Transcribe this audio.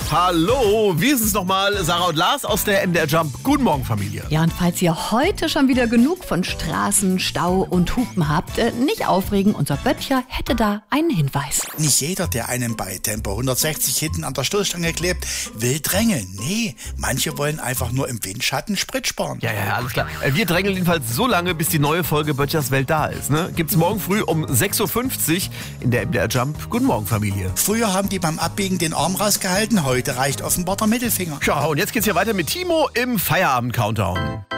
Hallo, wir sind es nochmal, Sarah und Lars aus der MDR Jump. Guten Morgen, Familie. Ja, und falls ihr heute schon wieder genug von Straßen, Stau und Hupen habt, nicht aufregen, unser Böttcher hätte da einen Hinweis. Nicht jeder, der einem bei Tempo 160 hinten an der Stoßstange klebt, will drängeln. Nee, manche wollen einfach nur im Windschatten Sprit sparen. Ja, alles klar. Wir drängeln jedenfalls so lange, bis die neue Folge Böttchers Welt da ist. Ne? Gibt's morgen früh um 6.50 Uhr in der MDR Jump. Guten Morgen, Familie. Früher haben die beim Abbiegen den Arm rausgehalten, heute reicht offenbar der Mittelfinger. Ja, und jetzt geht's hier weiter mit Timo im Feierabend-Countdown.